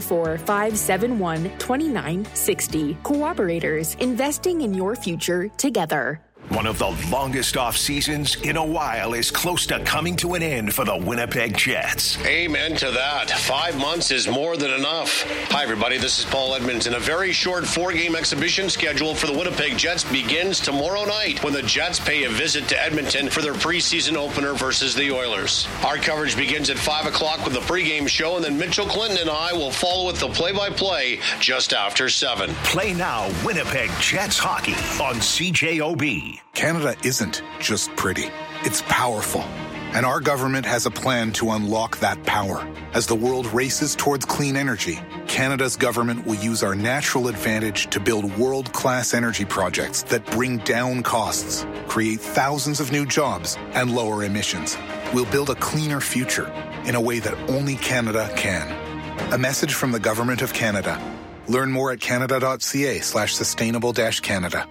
204-571-2960. Cooperators, investing in your future together. One of the longest off seasons in a while is close to coming to an end for the Winnipeg Jets. Amen to that. 5 months is more than enough. Hi, everybody. This is Paul Edmonds. A very short 4-game exhibition schedule for the Winnipeg Jets begins tomorrow night when the Jets pay a visit to Edmonton for their preseason opener versus the Oilers. Our coverage begins at 5 o'clock with the pregame show, and then Mitchell Clinton and I will follow with the play-by-play just after 7. Play now Winnipeg Jets hockey on CJOB. Canada isn't just pretty. It's powerful. And our government has a plan to unlock that power. As the world races towards clean energy, Canada's government will use our natural advantage to build world-class energy projects that bring down costs, create thousands of new jobs, and lower emissions. We'll build a cleaner future in a way that only Canada can. A message from the Government of Canada. Learn more at canada.ca/sustainable-Canada.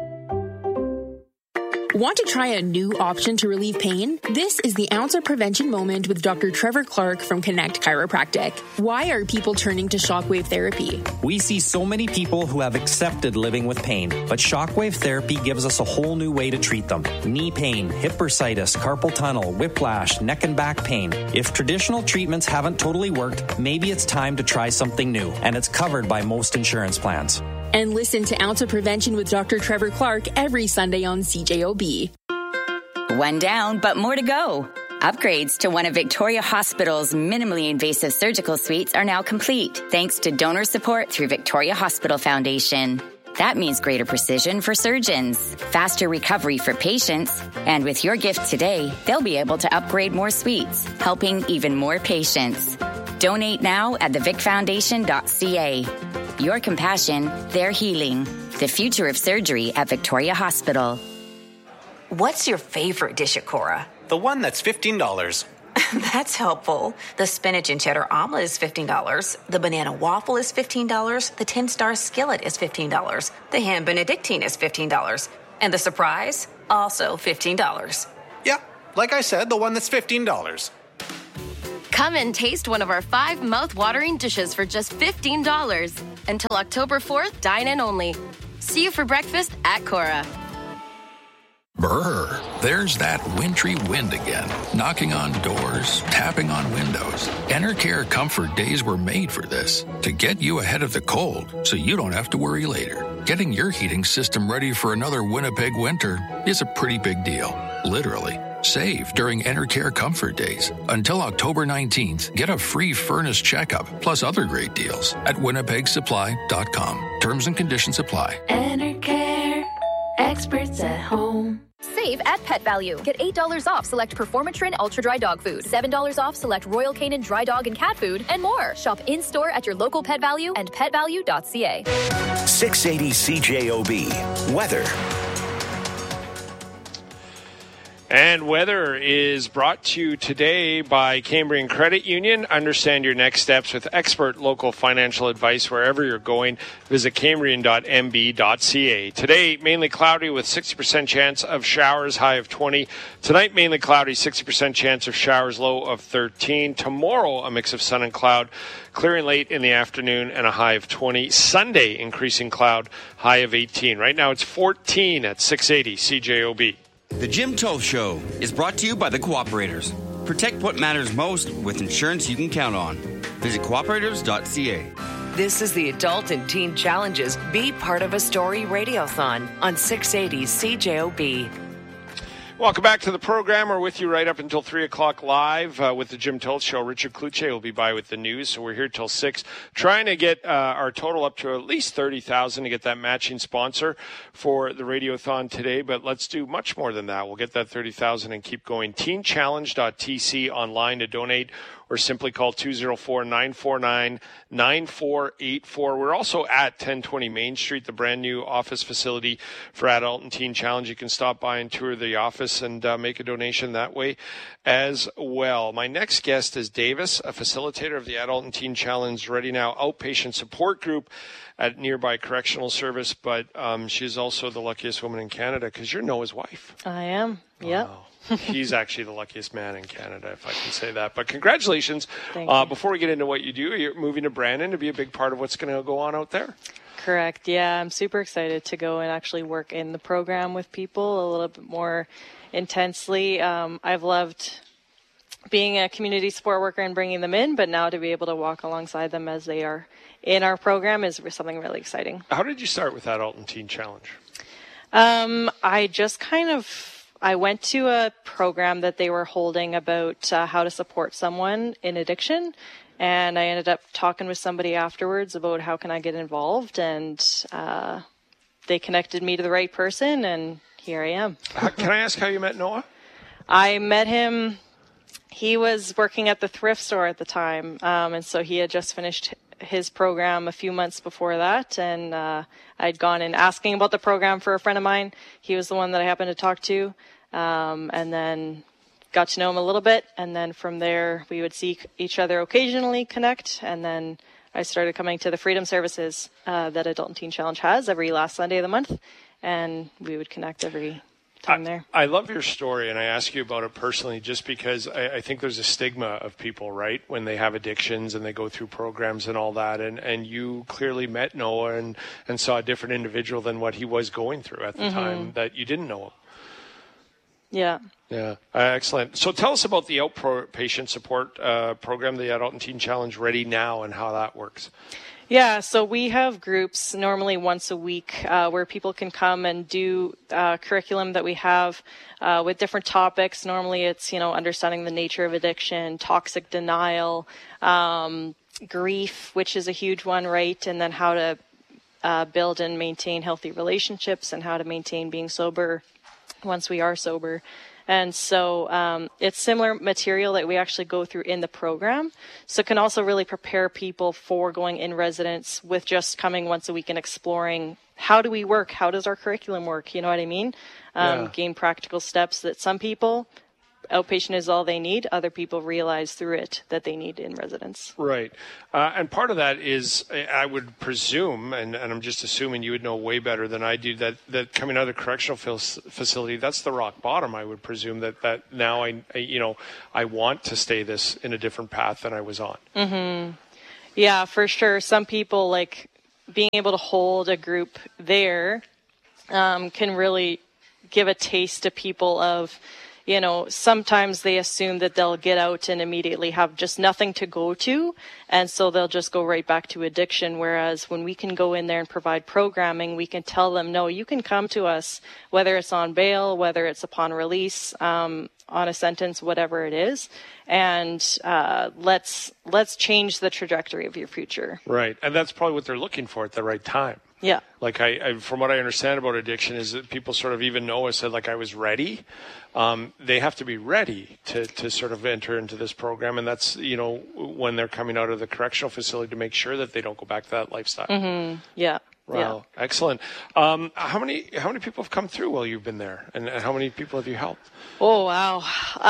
Want to try a new option to relieve pain? This is the Ounce of Prevention Moment with Dr. Trevor Clark from Connect Chiropractic. Why are people turning to shockwave therapy? We see so many people who have accepted living with pain, but shockwave therapy gives us a whole new way to treat them. Knee pain, hip bursitis, carpal tunnel, whiplash, neck and back pain. If traditional treatments haven't totally worked, maybe it's time to try something new, and it's covered by most insurance plans. And listen to Ounce of Prevention with Dr. Trevor Clark every Sunday on CJOB. One down, but more to go. Upgrades to one of Victoria Hospital's minimally invasive surgical suites are now complete, thanks to donor support through Victoria Hospital Foundation. That means greater precision for surgeons, faster recovery for patients, and with your gift today, they'll be able to upgrade more suites, helping even more patients. Donate now at thevicfoundation.ca. Your compassion, their healing. The future of surgery at Victoria Hospital. What's your favorite dish at Cora? The one that's $15. That's helpful. The spinach and cheddar omelet is $15. The banana waffle is $15. The 10-star skillet is $15. The ham benedictine is $15. And the surprise, also $15. Yeah, like I said, the one that's $15. Come and taste one of our 5 mouth-watering dishes for just $15. Until October 4th, dine-in only. See you for breakfast at Cora. Brr, there's that wintry wind again, knocking on doors, tapping on windows. Enercare Comfort Days were made for this, to get you ahead of the cold so you don't have to worry later. Getting your heating system ready for another Winnipeg winter is a pretty big deal, literally. Save during Enercare Comfort Days. Until October 19th, get a free furnace checkup plus other great deals at winnipegsupply.com. Terms and conditions apply. Enercare, experts at home. Save at Pet Value. Get $8 off select Performatrin Ultra Dry Dog Food, $7 off select Royal Canin Dry Dog and Cat Food, and more. Shop in-store at your local Pet Value and petvalue.ca. 680 CJOB. Weather. And weather is brought to you today by Cambrian Credit Union. Understand your next steps with expert local financial advice wherever you're going. Visit cambrian.mb.ca. Today, mainly cloudy with 60% chance of showers, high of 20. Tonight, mainly cloudy, 60% chance of showers, low of 13. Tomorrow, a mix of sun and cloud, clearing late in the afternoon and a high of 20. Sunday, increasing cloud, high of 18. Right now, it's 14 at 680 CJOB. The Jim Toth Show is brought to you by the Cooperators. Protect what matters most with insurance you can count on. Visit cooperators.ca. This is the Adult and Teen Challenges Be Part of a Story Radiothon on 680 CJOB. Welcome back to the program. We're with you right up until 3 o'clock live with the Jim Toth Show. Richard Cloutier will be by with the news, so we're here till 6, trying to get our total up to at least 30,000 to get that matching sponsor for the Radiothon today, but let's do much more than that. We'll get that 30,000 and keep going. teenchallenge.tc online to donate, or simply call 204-949-9484. We're also at 1020 Main Street, the brand new office facility for Adult and Teen Challenge. You can stop by and tour the office and make a donation that way as well. My next guest is Davis, a facilitator of the Adult and Teen Challenge Ready Now outpatient support group at nearby correctional service, but she's also the luckiest woman in Canada because you're Noah's wife. I am, yep. Wow. He's actually the luckiest man in Canada, if I can say that. But congratulations. Thank you. Before we get into what you do, you're moving to Brandon to be a big part of what's going to go on out there. Correct. Yeah, I'm super excited to go and actually work in the program with people a little bit more intensely. I've loved being a community support worker and bringing them in, but now to be able to walk alongside them as they are in our program is something really exciting. How did you start with Adult and Teen Challenge? I went to a program that they were holding about how to support someone in addiction, and I ended up talking with somebody afterwards about how can I get involved, and they connected me to the right person, and here I am. Can I ask how you met Noah? I met him, he was working at the thrift store at the time, and so he had just finished his program a few months before that, and I'd gone in asking about the program for a friend of mine. He was the one that I happened to talk to, and then got to know him a little bit, and then from there we would see each other occasionally, connect, and then I started coming to the Freedom Services that Adult and Teen Challenge has every last Sunday of the month, and we would connect every time there. I love your story, and I ask you about it personally just because I think there's a stigma of people, right, when they have addictions and they go through programs and all that, and you clearly met Noah and saw a different individual than what he was going through at the time that you didn't know him. Yeah. Yeah, excellent. So tell us about the outpatient support program, the Adult and Teen Challenge Ready Now, and how that works. Yeah, so we have groups normally once a week where people can come and do curriculum that we have with different topics. Normally it's, understanding the nature of addiction, toxic denial, grief, which is a huge one, right? And then how to build and maintain healthy relationships and how to maintain being sober once we are sober. And so it's similar material that we actually go through in the program. So it can also really prepare people for going in residence with just coming once a week and exploring how do we work? How does our curriculum work? You know what I mean? Gain practical steps that some people, outpatient is all they need. Other people realize through it that they need in residence. Right. And part of that is, I would presume, and I'm just assuming you would know way better than I do, that coming out of the correctional facility, that's the rock bottom. I would presume that now I want to stay this in a different path than I was on. Mm-hmm. Yeah, for sure. Some people, like being able to hold a group there, can really give a taste to people of, sometimes they assume that they'll get out and immediately have just nothing to go to. And so they'll just go right back to addiction. Whereas when we can go in there and provide programming, we can tell them, no, you can come to us, whether it's on bail, whether it's upon release, on a sentence, whatever it is. And let's change the trajectory of your future. Right. And that's probably what they're looking for at the right time. Yeah. Like I from what I understand about addiction is that people sort of even know I said, like, I was ready. They have to be ready to sort of enter into this program. And that's, when they're coming out of the correctional facility, to make sure that they don't go back to that lifestyle. Mm-hmm. Yeah. Wow. Yeah. Excellent. How many people have come through while you've been there, and how many people have you helped? Oh, wow.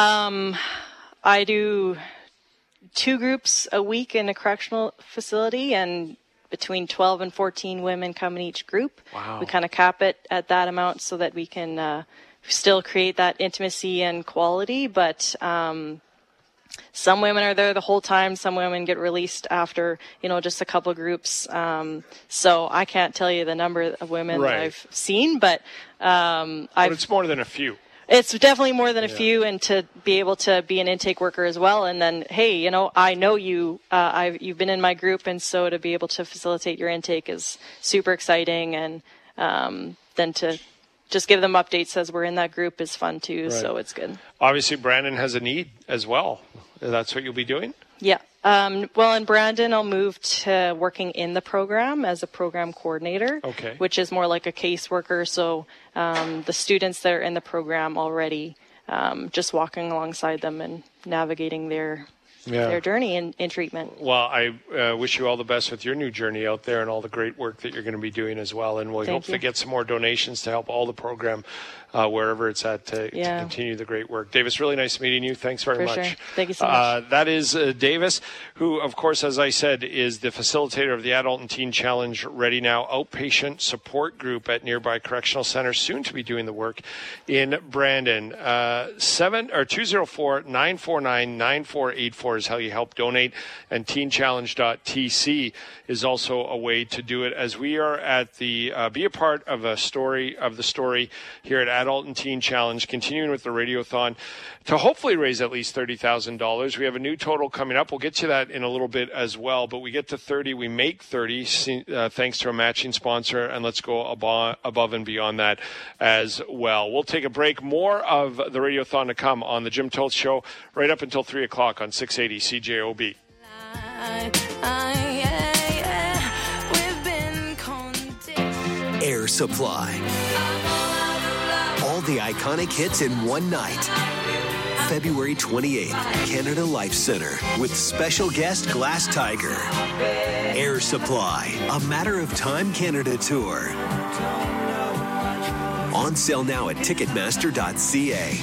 I do 2 groups a week in a correctional facility, and between 12 and 14 women come in each group. Wow. We kind of cap it at that amount so that we can still create that intimacy and quality. But some women are there the whole time. Some women get released after, just a couple groups. So I can't tell you the number of women that I've seen, but it's more than a few. It's definitely more than a few, and to be able to be an intake worker as well. And then, hey, I know you, you've been in my group. And so to be able to facilitate your intake is super exciting. And then to just give them updates as we're in that group is fun too. Right. So it's good. Obviously, Brandon has a need as well. That's what you'll be doing? Yeah. Well, in Brandon, I'll move to working in the program as a program coordinator, which is more like a caseworker. So the students that are in the program already, just walking alongside them and navigating their journey in treatment. Well, I wish you all the best with your new journey out there and all the great work that you're going to be doing as well. And we hope to get some more donations to help all the program wherever it's at to continue the great work. Davis, really nice meeting you. Thanks very much. Sure. Thank you so much. That is Davis, who, of course, as I said, is the facilitator of the Adult and Teen Challenge Ready Now outpatient support group at nearby correctional centers, soon to be doing the work in Brandon. 204-949-9484 is how you help donate, and teenchallenge.tc is also a way to do it. As we are at the be a part of the story here at Adult and Teen Challenge, continuing with the Radiothon to hopefully raise at least $30,000. We have a new total coming up. We'll get to that in a little bit as well, but we get to 30, we make 30 thanks to a matching sponsor, and let's go above and beyond that as well. We'll take a break. More of the Radiothon to come on the Jim Toth Show right up until 3 o'clock on 680 CJOB. Air Supply. All the iconic hits in one night. February 28th, Canada Life Centre with special guest Glass Tiger. Air Supply, a Matter of Time Canada tour. On sale now at Ticketmaster.ca.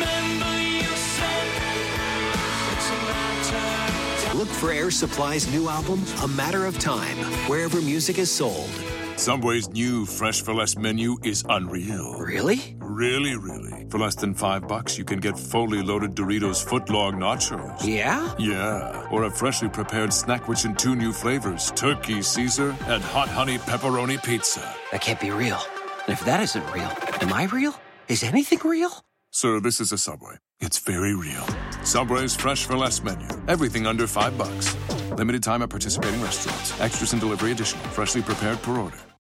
Look for Air Supply's new album, A Matter of Time, wherever music is sold. Subway's new Fresh for Less menu is unreal. Really? Really, really. For less than $5, you can get fully loaded Doritos footlong nachos. Yeah? Yeah. Or a freshly prepared Snackwich in 2 new flavors, Turkey Caesar and Hot Honey Pepperoni Pizza. That can't be real. And if that isn't real, am I real? Is anything real? Sir, this is a Subway. It's very real. Subway's Fresh for Less menu. Everything under $5. Limited time at participating restaurants. Extras and delivery additional. Freshly prepared per order.